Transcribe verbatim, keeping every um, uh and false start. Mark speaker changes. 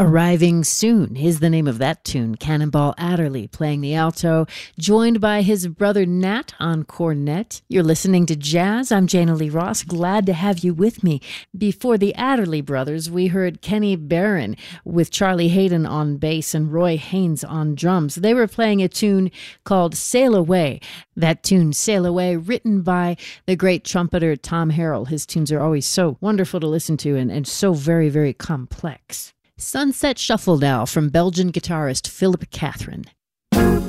Speaker 1: Arriving Soon is the name of that tune. Cannonball Adderley playing the alto, joined by his brother Nat on cornet. You're listening to Jazz. I'm Jana Lee Ross. Glad to have you with me. Before the Adderley brothers, we heard Kenny Barron with Charlie Hayden on bass and Roy Haynes on drums. They were playing a tune called Sail Away. That tune, Sail Away, written by the great trumpeter Tom Harrell. His tunes are always so wonderful to listen to and, and so very, very complex. Sunset Shuffle now from Belgian guitarist Philip Catherine.